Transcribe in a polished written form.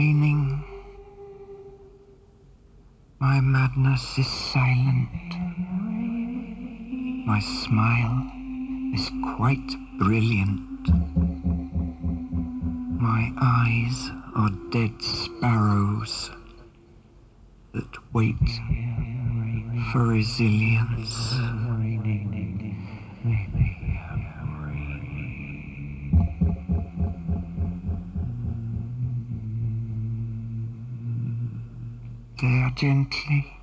raining. My madness is silent. My smile is quite brilliant. My eyes are dead sparrows that wait for resilience. They are gently